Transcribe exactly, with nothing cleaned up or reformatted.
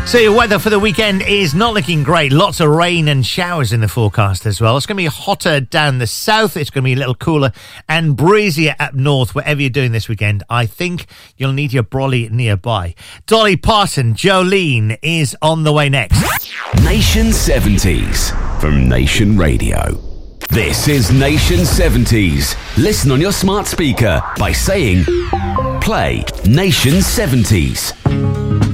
So your weather for the weekend is not looking great. Lots of rain and showers in the forecast as well. It's going to be hotter down the south. It's going to be a little cooler and breezier up north, wherever you're doing this weekend. I think you'll need your brolly nearby. Dolly Parton, Jolene, is on the way next. Nation seventies from Nation Radio. This is Nation seventies. Listen on your smart speaker by saying, play Nation seventies.